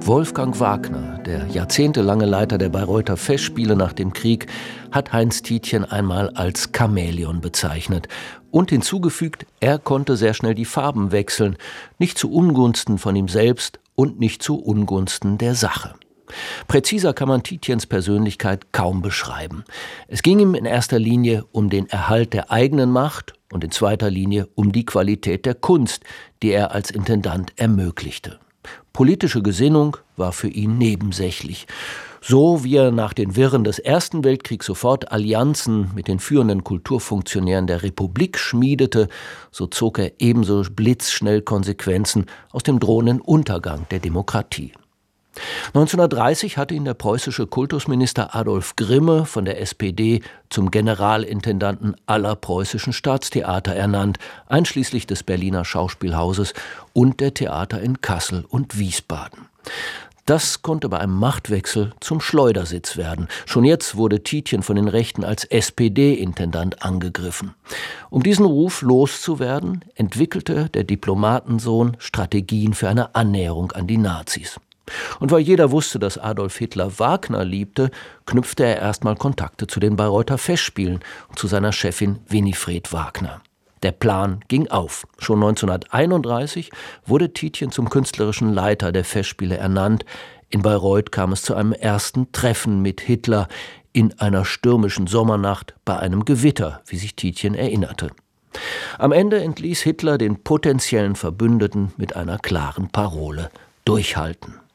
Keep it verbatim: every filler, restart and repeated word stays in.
Wolfgang Wagner, der jahrzehntelange Leiter der Bayreuther Festspiele nach dem Krieg, hat Heinz Tietjen einmal als Chamäleon bezeichnet und hinzugefügt, er konnte sehr schnell die Farben wechseln, nicht zu Ungunsten von ihm selbst und nicht zu Ungunsten der Sache. Präziser kann man Tietjens Persönlichkeit kaum beschreiben. Es ging ihm in erster Linie um den Erhalt der eigenen Macht und in zweiter Linie um die Qualität der Kunst, die er als Intendant ermöglichte. Politische Gesinnung war für ihn nebensächlich. So wie er nach den Wirren des Ersten Weltkriegs sofort Allianzen mit den führenden Kulturfunktionären der Republik schmiedete, so zog er ebenso blitzschnell Konsequenzen aus dem drohenden Untergang der Demokratie. neunzehnhundertdreißig hatte ihn der preußische Kultusminister Adolf Grimme von der S P D zum Generalintendanten aller preußischen Staatstheater ernannt, einschließlich des Berliner Schauspielhauses und der Theater in Kassel und Wiesbaden. Das konnte bei einem Machtwechsel zum Schleudersitz werden. Schon jetzt wurde Tietjen von den Rechten als S P D-Intendant angegriffen. Um diesen Ruf loszuwerden, entwickelte der Diplomatensohn Strategien für eine Annäherung an die Nazis. Und weil jeder wusste, dass Adolf Hitler Wagner liebte, knüpfte er erstmal Kontakte zu den Bayreuther Festspielen und zu seiner Chefin Winifred Wagner. Der Plan ging auf. Schon neunzehnhunderteinunddreißig wurde Tietjen zum künstlerischen Leiter der Festspiele ernannt. In Bayreuth kam es zu einem ersten Treffen mit Hitler in einer stürmischen Sommernacht bei einem Gewitter, wie sich Tietjen erinnerte. Am Ende entließ Hitler den potenziellen Verbündeten mit einer klaren Parole: Durchhalten.